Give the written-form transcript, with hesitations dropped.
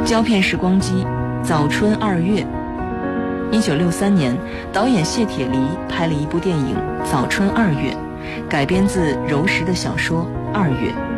胶片时光机，早春二月。1963年，导演谢铁骊拍了一部电影《早春二月》，改编自柔石的小说《二月》。